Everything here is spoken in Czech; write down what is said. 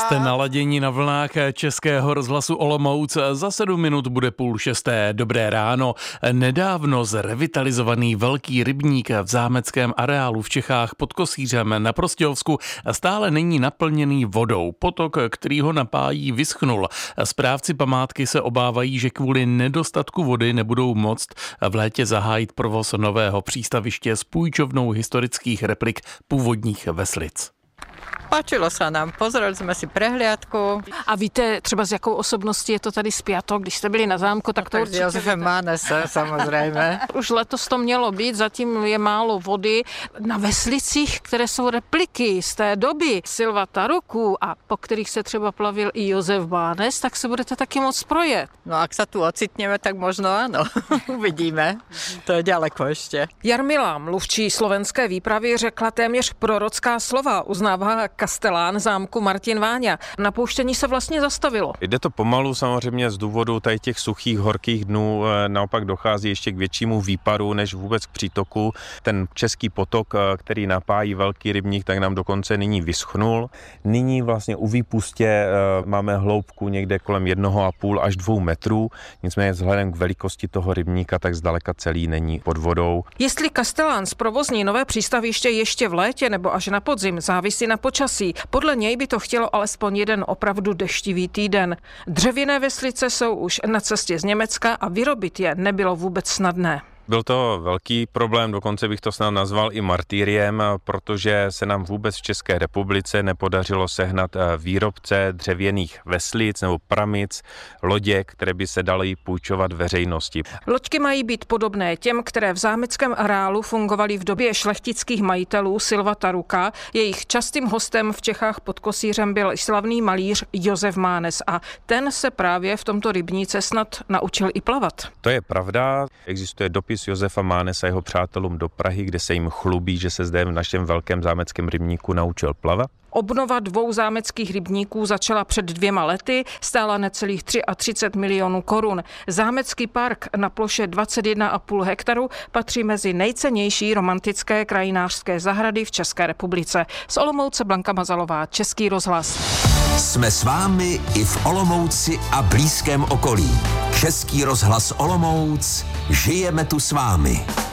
Jste naladěni na vlnách Českého rozhlasu Olomouc. Za 7 minut bude 5:30. Dobré ráno. Nedávno zrevitalizovaný velký rybník v zámeckém areálu v Čechách pod Kosířem na Prostějovsku stále není naplněný vodou. Potok, který ho napájí, vyschnul. Správci památky se obávají, že kvůli nedostatku vody nebudou moct v létě zahájit provoz nového přístaviště s půjčovnou historických replik původních veslic. Páčilo sa nám, pozreli sme si prehliadku. A víte třeba s jakou osobností je to tady spjato, když jste byli na zámku, tak to určitě... S Josefem Mánesem, samozřejmě. Už letos to mělo být, zatím je málo vody. Na veslicích, které jsou repliky z té doby Silva Taruku a po kterých se třeba plavil i Josef Mánes, tak se budete taky moc projet. No ak sa tu ocitneme, tak možno áno. Uvidíme. To je ďaleko ještě. Jarmila, mluvčí slovenské výpravy, řekla téměř prorocká slova, uznává kastelán zámku Martin Váňa. Napouštění se vlastně zastavilo. Jde to pomalu samozřejmě z důvodu tady těch suchých, horkých dnů. Naopak dochází ještě k většímu výparu než vůbec k přítoku. Ten český potok, který napájí velký rybník, tak nám dokonce nyní vyschnul. Nyní vlastně u výpustě máme hloubku někde kolem 1,5 až 2 metrů. Nicméně vzhledem k velikosti toho rybníka, tak zdaleka celý není pod vodou. Jestli kastelán zprovozní nové přístaviště ještě v létě nebo až na podzim, závisí na počasí. Podle něj by to chtělo alespoň jeden opravdu deštivý týden. Dřevěné veslice jsou už na cestě z Německa a vyrobit je nebylo vůbec snadné. Byl to velký problém, dokonce bych to snad nazval i martýriem, protože se nám vůbec v České republice nepodařilo sehnat výrobce dřevěných veslic nebo pramic, lodě, které by se daly půjčovat veřejnosti. Loďky mají být podobné těm, které v zámeckém areálu fungovaly v době šlechtických majitelů Silva Taruka. Jejich častým hostem v Čechách pod Kosířem byl slavný malíř Josef Mánes a ten se právě v tomto rybníce snad naučil i plavat. To je pravda, existuje dopis Josefa Mánesa jeho přátelům do Prahy, kde se jim chlubí, že se zde v našem velkém zámeckém rybníku naučil plavat. Obnova 2 zámeckých rybníků začala před 2 lety, stála necelých 33 milionů korun. Zámecký park na ploše 21,5 hektaru patří mezi nejcennější romantické krajinářské zahrady v České republice. Z Olomouce Blanka Mazalová, Český rozhlas. Jsme s vámi i v Olomouci a blízkém okolí. Český rozhlas Olomouc, žijeme tu s vámi.